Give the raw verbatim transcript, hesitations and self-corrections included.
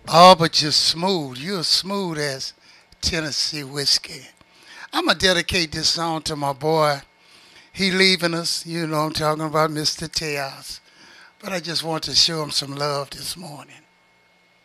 Oh, but you're smooth. You're smooth as Tennessee whiskey. I'm going to dedicate this song to my boy. He leaving us. You know I'm talking about mister Teos. But I just want to show him some love this morning.